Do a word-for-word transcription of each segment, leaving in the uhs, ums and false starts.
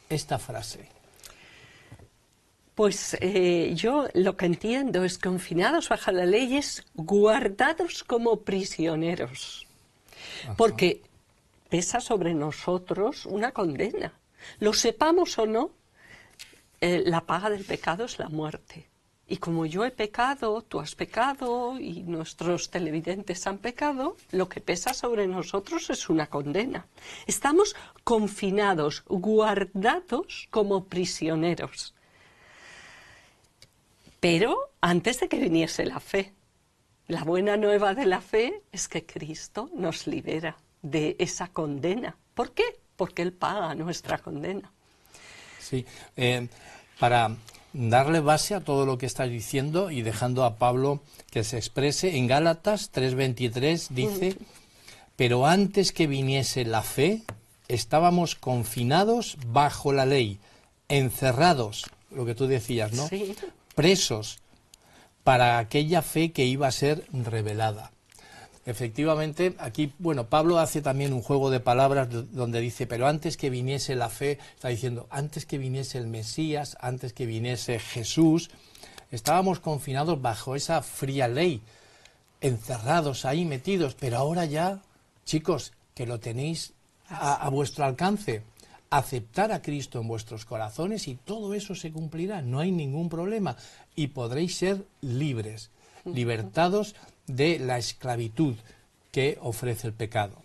esta frase? Pues eh, yo lo que entiendo es confinados bajo la ley es guardados como prisioneros. Ajá. Porque pesa sobre nosotros una condena. Lo sepamos o no, eh, la paga del pecado es la muerte. Y como yo he pecado, tú has pecado y nuestros televidentes han pecado, lo que pesa sobre nosotros es una condena. Estamos confinados, guardados como prisioneros. Pero antes de que viniese la fe. La buena nueva de la fe es que Cristo nos libera de esa condena. ¿Por qué? Porque Él paga nuestra condena. Sí, eh, para darle base a todo lo que estás diciendo y dejando a Pablo que se exprese, en Gálatas tres veintitrés dice, pero antes que viniese la fe, estábamos confinados bajo la ley, encerrados, lo que tú decías, ¿no? Sí. Presos para aquella fe que iba a ser revelada. Efectivamente, aquí, bueno, Pablo hace también un juego de palabras donde dice, pero antes que viniese la fe, está diciendo, antes que viniese el Mesías, antes que viniese Jesús, estábamos confinados bajo esa fría ley, encerrados ahí, metidos, pero ahora ya, chicos, que lo tenéis a, a vuestro alcance, aceptar a Cristo en vuestros corazones y todo eso se cumplirá, no hay ningún problema, y podréis ser libres, libertados de la esclavitud que ofrece el pecado.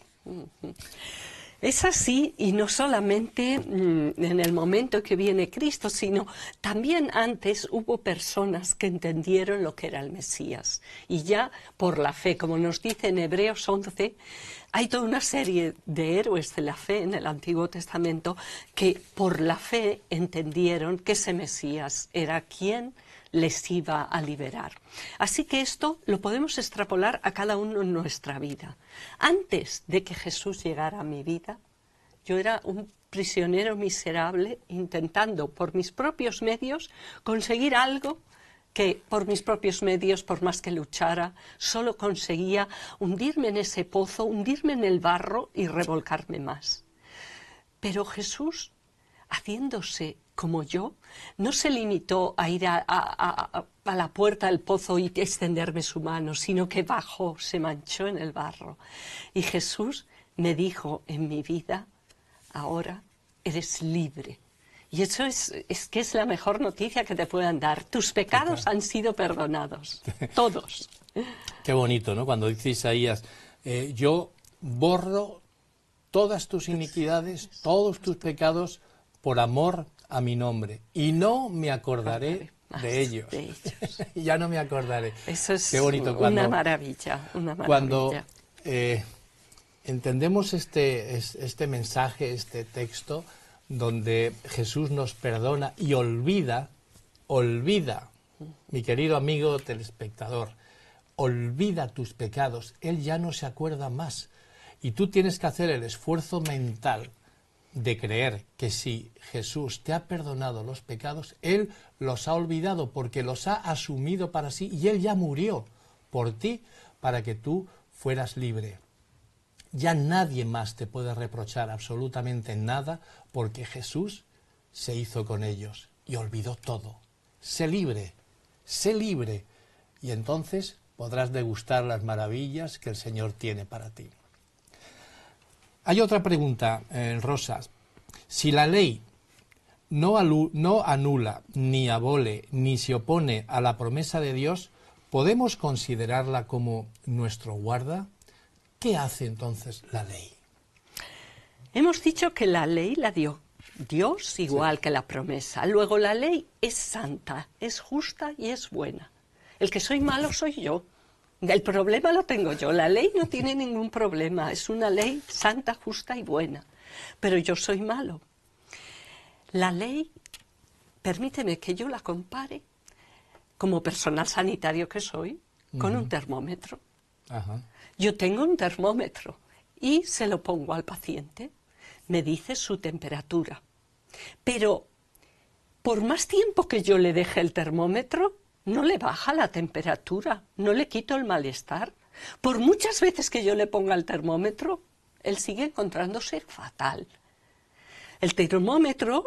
Es así, y no solamente mmm, en el momento que viene Cristo, sino también antes hubo personas que entendieron lo que era el Mesías. Y ya por la fe, como nos dice en Hebreos once, hay toda una serie de héroes de la fe en el Antiguo Testamento que por la fe entendieron que ese Mesías era quien les iba a liberar. Así que esto lo podemos extrapolar a cada uno en nuestra vida. Antes de que Jesús llegara a mi vida, yo era un prisionero miserable intentando por mis propios medios conseguir algo que por mis propios medios, por más que luchara, solo conseguía hundirme en ese pozo, hundirme en el barro y revolcarme más. Pero Jesús, haciéndose como yo, no se limitó a ir a, a, a, a la puerta del pozo y extenderme su mano, sino que bajó, se manchó en el barro. Y Jesús me dijo en mi vida, ahora eres libre. Y eso es, es que es la mejor noticia que te puedan dar. Tus pecados han sido perdonados, todos. Qué bonito, ¿no? Cuando dice Isaías, eh, yo borro todas tus iniquidades, todos tus pecados, por amor a mi nombre, y no me acordaré de ellos. De ellos. Ya no me acordaré. Eso es Qué bonito. Cuando, una maravilla, una maravilla. Cuando eh, entendemos este, este mensaje, este texto, donde Jesús nos perdona y olvida, olvida, mi querido amigo telespectador, olvida tus pecados, Él ya no se acuerda más. Y tú tienes que hacer el esfuerzo mental de creer que si Jesús te ha perdonado los pecados, Él los ha olvidado porque los ha asumido para sí y Él ya murió por ti para que tú fueras libre. Ya nadie más te puede reprochar absolutamente nada porque Jesús se hizo con ellos y olvidó todo. Sé libre, sé libre y entonces podrás degustar las maravillas que el Señor tiene para ti. Hay otra pregunta, eh, Rosas. Si la ley no, alu no anula, ni abole, ni se opone a la promesa de Dios, ¿podemos considerarla como nuestro guarda? ¿Qué hace entonces la ley? Hemos dicho que la ley la dio Dios igual sí. que la promesa. Luego la ley es santa, es justa y es buena. El que soy malo soy yo. El problema lo tengo yo. La ley no tiene ningún problema. Es una ley santa, justa y buena. Pero yo soy malo. La ley, permíteme que yo la compare, como personal sanitario que soy, con uh-huh. un termómetro. Ajá. Yo tengo un termómetro y se lo pongo al paciente. Me dice su temperatura. Pero por más tiempo que yo le deje el termómetro, no le baja la temperatura, no le quito el malestar. Por muchas veces que yo le ponga el termómetro, él sigue encontrándose fatal. El termómetro